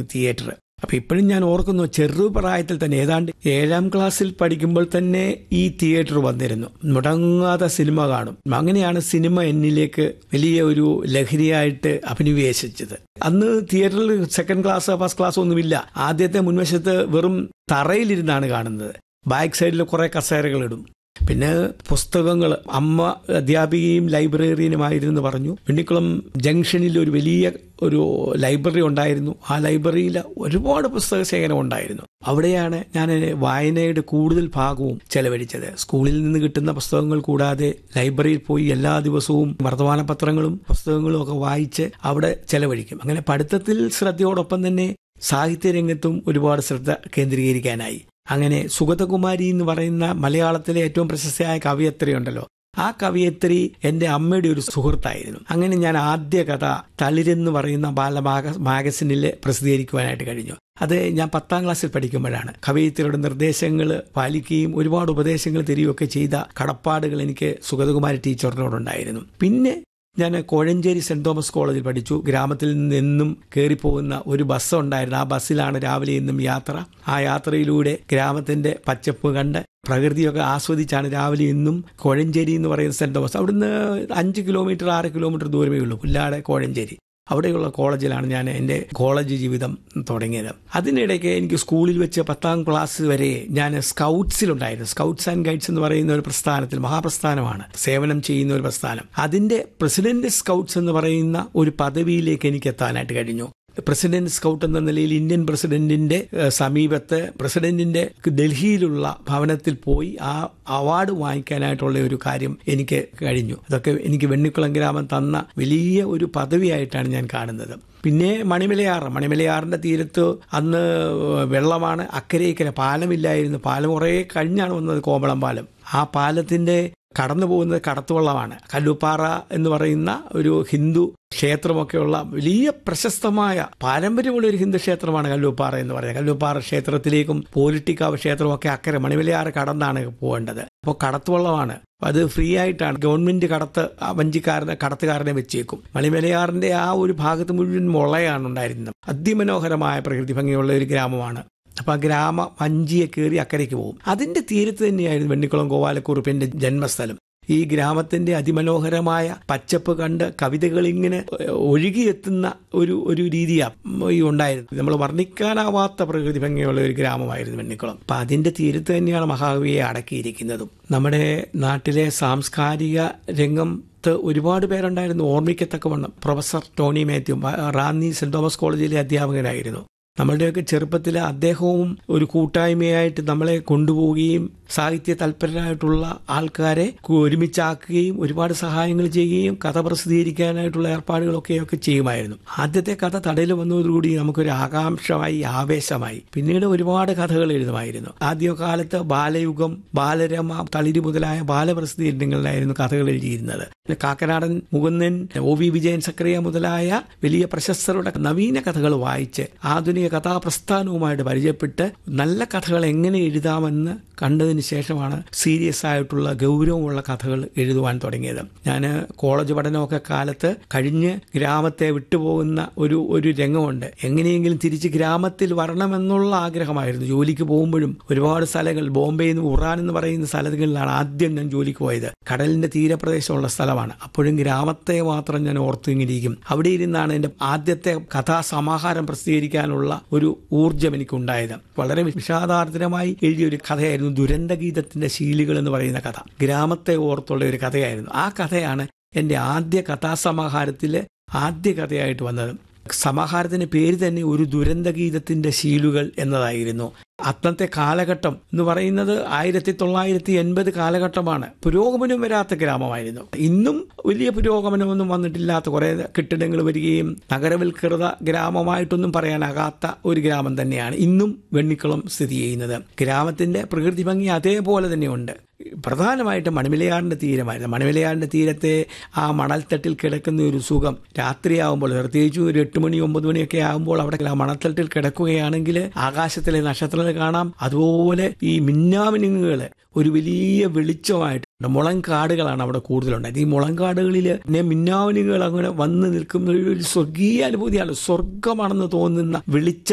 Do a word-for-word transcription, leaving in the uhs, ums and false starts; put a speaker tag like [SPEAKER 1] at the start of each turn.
[SPEAKER 1] Theatre. അപ്പം ഇപ്പോഴും ഞാൻ ഓർക്കുന്നു, ചെറുപ്രായത്തിൽ തന്നെ ഏതാണ്ട് ഏഴാം ക്ലാസ്സിൽ പഠിക്കുമ്പോൾ തന്നെ ഈ തിയേറ്റർ വന്നിരുന്നു. മുടങ്ങാതെ സിനിമ കാണും. അങ്ങനെയാണ് സിനിമ എന്നിലേക്ക് വലിയ ഒരു ലഹരിയായിട്ട് അഭിനിവേശിച്ചത്. അന്ന് തിയേറ്ററിൽ സെക്കൻഡ് ക്ലാസ് ഫസ്റ്റ് ക്ലാസ് ഒന്നുമില്ല. ആദ്യത്തെ മുൻവശത്ത് വെറും തറയിലിരുന്നാണ് കാണുന്നത്. ബാക്ക് സൈഡിൽ കുറെ കസേരകളിടും. പിന്നെ പുസ്തകങ്ങൾ, അമ്മ അധ്യാപികയും ലൈബ്രറിയനുമായിരുന്നു പറഞ്ഞു. വെണ്ണിക്കുളം ജംഗ്ഷനിൽ ഒരു വലിയ ഒരു ലൈബ്രറി ഉണ്ടായിരുന്നു. ആ ലൈബ്രറിയിൽ ഒരുപാട് പുസ്തക ശേഖരം ഉണ്ടായിരുന്നു. അവിടെയാണ് ഞാൻ വായനയുടെ കൂടുതൽ ഭാഗവും ചെലവഴിച്ചത്. സ്കൂളിൽ നിന്ന് കിട്ടുന്ന പുസ്തകങ്ങൾ കൂടാതെ ലൈബ്രറിയിൽ പോയി എല്ലാ ദിവസവും വർത്തമാന പത്രങ്ങളും പുസ്തകങ്ങളും ഒക്കെ വായിച്ച് അവിടെ ചെലവഴിക്കും. അങ്ങനെ പഠിത്തത്തിൽ ശ്രദ്ധയോടൊപ്പം തന്നെ സാഹിത്യരംഗത്തും ഒരുപാട് ശ്രദ്ധ കേന്ദ്രീകരിക്കാനായി. അങ്ങനെ സുഗതകുമാരി എന്ന് പറയുന്ന മലയാളത്തിലെ ഏറ്റവും പ്രശസ്തയായ കവിയത്രിയുണ്ടല്ലോ, ആ കവിയത്രി എൻ്റെ അമ്മയുടെ ഒരു സുഹൃത്തായിരുന്നു. അങ്ങനെ ഞാൻ ആദ്യ കഥ തളിരെന്ന് പറയുന്ന ബാലമാഗ മാഗസിനിൽ പ്രസിദ്ധീകരിക്കുവാനായിട്ട് കഴിഞ്ഞു. അത് ഞാൻ പത്താം ക്ലാസ്സിൽ പഠിക്കുമ്പോഴാണ്. കവിയത്രിയുടെ നിർദ്ദേശങ്ങൾ പാലിക്കുകയും ഒരുപാട് ഉപദേശങ്ങൾ തരികയൊക്കെ ചെയ്ത കടപ്പാടുകൾ എനിക്ക് സുഗതകുമാരി ടീച്ചറിനോടുണ്ടായിരുന്നു. പിന്നെ ഞാൻ കോഴഞ്ചേരി സെന്റ് തോമസ് കോളേജിൽ പഠിച്ചു. ഗ്രാമത്തിൽ നിന്നും കയറിപ്പോകുന്ന ഒരു ബസ് ഉണ്ടായിരുന്നു. ആ ബസ്സിലാണ് രാവിലെ എന്നും യാത്ര. ആ യാത്രയിലൂടെ ഗ്രാമത്തിന്റെ പച്ചപ്പ് കണ്ട് പ്രകൃതിയൊക്കെ ആസ്വദിച്ചാണ് രാവിലെ എന്നും കോഴഞ്ചേരി എന്ന് പറയുന്ന സെന്റ് തോമസ്, അവിടുന്ന് അഞ്ച് കിലോമീറ്റർ ആറ് കിലോമീറ്റർ ദൂരമേ ഉള്ളൂ, പുല്ലാട് കോഴഞ്ചേരി. അവിടെയുള്ള കോളേജിലാണ് ഞാൻ എൻ്റെ കോളേജ് ജീവിതം തുടങ്ങിയത്. അതിനിടയ്ക്ക് എനിക്ക് സ്കൂളിൽ വെച്ച് പത്താം ക്ലാസ് വരെ ഞാൻ സ്കൗട്ട്സിലുണ്ടായിരുന്നു. സ്കൗട്ട്സ് ആൻഡ് ഗൈഡ്സ് എന്ന് പറയുന്ന ഒരു പ്രസ്ഥാനത്തിൽ, മഹാപ്രസ്ഥാനമാണ്, സേവനം ചെയ്യുന്ന ഒരു പ്രസ്ഥാനം. അതിന്റെ പ്രസിഡന്റ് സ്കൗട്ട്സ് എന്ന് പറയുന്ന ഒരു പദവിയിലേക്ക് എനിക്ക് എത്താനായിട്ട് കഴിഞ്ഞു. പ്രസിഡന്റ് സ്കൗട്ട് എന്ന നിലയിൽ ഇന്ത്യൻ പ്രസിഡന്റിന്റെ സമീപത്ത് പ്രസിഡന്റിന്റെ ഡൽഹിയിലുള്ള ഭവനത്തിൽ പോയി ആ അവാർഡ് വാങ്ങിക്കാനായിട്ടുള്ള ഒരു കാര്യം എനിക്ക് കഴിഞ്ഞു. അതൊക്കെ എനിക്ക് വെണ്ണിക്കുളം ഗ്രാമം തന്ന വലിയ ഒരു പദവിയായിട്ടാണ് ഞാൻ കാണുന്നത്. പിന്നെ മണിമലയാറ്, മണിമലയാറിന്റെ തീരത്ത് അന്ന് വെള്ളമാണ്, അക്കരെ ഇക്കരെ പാലമില്ലായിരുന്നു. പാലം കുറേ കഴിഞ്ഞാണ് വന്നത്, കോമളം പാലം. ആ പാലത്തിന്റെ കടന്നു പോകുന്നത് കടത്തുവള്ളമാണ്. കല്ലുപ്പാറ എന്ന് പറയുന്ന ഒരു ഹിന്ദു ക്ഷേത്രമൊക്കെയുള്ള വലിയ പ്രശസ്തമായ പാരമ്പര്യമുള്ള ഒരു ഹിന്ദു ക്ഷേത്രമാണ് കല്ലൂപ്പാറ എന്ന് പറയുന്നത്. കല്ലൂപ്പാറ ക്ഷേത്രത്തിലേക്കും പോലിട്ടിക്കാവ് ക്ഷേത്രമൊക്കെ അക്കരെ മണിമലയാറ് കടന്നാണ് പോകേണ്ടത്. അപ്പോൾ കടത്തുവള്ളമാണ്, അത് ഫ്രീ ആയിട്ടാണ്. ഗവൺമെന്റ് കടത്ത് വഞ്ചിക്കാരനെ കടത്തുകാരനെ വെച്ചേക്കും. മണിമലയാറിന്റെ ആ ഒരു ഭാഗത്ത് മുഴുവൻ മുളയാണ് ഉണ്ടായിരുന്നത്. അതിമനോഹരമായ പ്രകൃതി ഭംഗിയുള്ള ഒരു ഗ്രാമമാണ്. അപ്പൊ ആ ഗ്രാമ വഞ്ചിയെ കയറി അക്കരയ്ക്ക് പോകും. അതിന്റെ തീരത്ത് തന്നെയായിരുന്നു വെണ്ണിക്കുളം ഗോപാലക്കുറുപ്പിന്റെ ജന്മസ്ഥലം. ഈ ഗ്രാമത്തിന്റെ അതിമനോഹരമായ പച്ചപ്പ് കണ്ട് കവിതകൾ ഇങ്ങനെ ഒഴുകിയെത്തുന്ന ഒരു ഒരു രീതിയാണ് ഈ ഉണ്ടായിരുന്നു. നമ്മൾ വർണ്ണിക്കാനാവാത്ത പ്രകൃതി ഭംഗിയുള്ള ഒരു ഗ്രാമമായിരുന്നു വെണ്ണിക്കുളം. അപ്പൊ അതിന്റെ തീരത്ത് തന്നെയാണ് മഹാകവിയെ അടക്കിയിരിക്കുന്നതും. നമ്മുടെ നാട്ടിലെ സാംസ്കാരിക രംഗം ഒരുപാട് പേരുണ്ടായിരുന്നു ഓർമ്മിക്കത്തക്കവണ്ണം. Professor Tony Mathew Ranni saint Thomas കോളേജിലെ അധ്യാപകനായിരുന്നു. നമ്മളുടെയൊക്കെ ചെറുപ്പത്തിൽ അദ്ദേഹവും ഒരു കൂട്ടായ്മയായിട്ട് നമ്മളെ കൊണ്ടുപോവുകയും സാഹിത്യ തൽപരരായിട്ടുള്ള ആൾക്കാരെ ഒരുമിച്ചാക്കുകയും ഒരുപാട് സഹായങ്ങൾ ചെയ്യുകയും കഥ പ്രസിദ്ധീകരിക്കാനായിട്ടുള്ള ഏർപ്പാടുകളൊക്കെ ഒക്കെ ചെയ്യുമായിരുന്നു. ആദ്യത്തെ കഥ തടയിൽ വന്നതോടുകൂടി നമുക്കൊരു ആകാംക്ഷമായി, ആവേശമായി. പിന്നീട് ഒരുപാട് കഥകൾ എഴുതുമായിരുന്നു. ആദ്യകാലത്ത് ബാലയുഗം, ബാലരമ, തളിരി മുതലായ ബാലപ്രസിദ്ധീകരണങ്ങളിലായിരുന്നു കഥകൾ എഴുതിയിരുന്നത്. കാക്കനാടൻ മുകുന്ദൻ, ഒ വി വിജയൻ സക്രിയ മുതലായ വലിയ പ്രശസ്തരുടെ നവീന കഥകൾ വായിച്ച് ആധുനിക കഥാപ്രസ്ഥാനവുമായിട്ട് പരിചയപ്പെട്ട് നല്ല കഥകൾ എങ്ങനെ എഴുതാമെന്ന് കണ്ടതിന് ശേഷമാണ് സീരിയസ് ആയിട്ടുള്ള ഗൗരവമുള്ള കഥകൾ എഴുതുവാൻ തുടങ്ങിയത്. ഞാൻ കോളേജ് പഠനമൊക്കെ കാലത്ത് കഴിഞ്ഞ് ഗ്രാമത്തെ വിട്ടുപോകുന്ന ഒരു ഒരു രംഗമുണ്ട്. എങ്ങനെയെങ്കിലും തിരിച്ച് ഗ്രാമത്തിൽ വരണമെന്നുള്ള ആഗ്രഹമായിരുന്നു. ജോലിക്ക് പോകുമ്പോഴും ഒരുപാട് സ്ഥലങ്ങൾ, ബോംബെയിൽ നിന്ന് ഉറാൻ എന്ന് പറയുന്ന സ്ഥലങ്ങളിലാണ് ആദ്യം ഞാൻ ജോലിക്ക് പോയത്. കടലിന്റെ തീരപ്രദേശമുള്ള സ്ഥലമാണ്. അപ്പോഴും ഗ്രാമത്തെ മാത്രം ഞാൻ ഓർത്തു ഇങ്ങിരിക്കും. അവിടെ ഇരുന്നാണ് എൻ്റെ ആദ്യത്തെ കഥാസമാഹാരം പ്രസിദ്ധീകരിക്കാനുള്ള ഒരു ഊർജം എനിക്കുണ്ടായത്. വളരെ വിഷാദാർദ്രമായി എഴുതിയൊരു കഥയായിരുന്നു ദുരന്തഗീതത്തിന്റെ ശീലികൾ എന്ന് പറയുന്ന കഥ. ഗ്രാമത്തെ ഓർത്തുള്ള ഒരു കഥയായിരുന്നു. ആ കഥയാണ് എൻ്റെ ആദ്യ കഥാസമാഹാരത്തിലെ ആദ്യ കഥയായിട്ട് വന്നത്. സമാഹാരത്തിന്റെ പേര് തന്നെ ഒരു ദുരന്തഗീതത്തിന്റെ ശീലുകൾ എന്നതായിരുന്നു. അന്നത്തെ കാലഘട്ടം എന്ന് പറയുന്നത് ആയിരത്തി തൊള്ളായിരത്തി എൺപത് കാലഘട്ടമാണ്. പുരോഗമനം വരാത്ത ഗ്രാമമായിരുന്നു. ഇന്നും വലിയ പുരോഗമനമൊന്നും വന്നിട്ടില്ലാത്ത കുറെ കെട്ടിടങ്ങൾ വരികയും നഗരവൽകൃത ഗ്രാമമായിട്ടൊന്നും പറയാനാകാത്ത ഒരു ഗ്രാമം തന്നെയാണ് ഇന്നും വെണ്ണിക്കുളം സ്ഥിതി ചെയ്യുന്നത്. ഗ്രാമത്തിന്റെ പ്രകൃതി ഭംഗി അതേപോലെ തന്നെയുണ്ട്. പ്രധാനമായിട്ടും മണിമലയാറിന്റെ തീരമായിരുന്നു. മണിമലയാറിന്റെ തീരത്തെ ആ മണൽത്തട്ടിൽ കിടക്കുന്ന ഒരു സുഖം രാത്രിയാവുമ്പോൾ, പ്രത്യേകിച്ച് ഒരു എട്ട് മണി ഒമ്പത് മണിയൊക്കെ ആകുമ്പോൾ അവിടെ ആ മണൽത്തട്ടിൽ കിടക്കുകയാണെങ്കിൽ ആകാശത്തിലെ നക്ഷത്രങ്ങൾ കാണാം. അതുപോലെ ഈ മിന്നാമിനുങ്ങുകള് ഒരു വലിയ വെളിച്ചമായിട്ട് മുളങ്കാടുകളാണ് അവിടെ കൂടുതലുണ്ടായത്. ഈ മുളങ്കാടുകളിൽ മിന്നാമിനുകൾ അങ്ങനെ വന്ന് നിൽക്കുന്ന ഒരു സ്വർഗീയ അനുഭൂതിയാണ്. സ്വർഗമാണെന്ന് തോന്നുന്ന വെളിച്ചം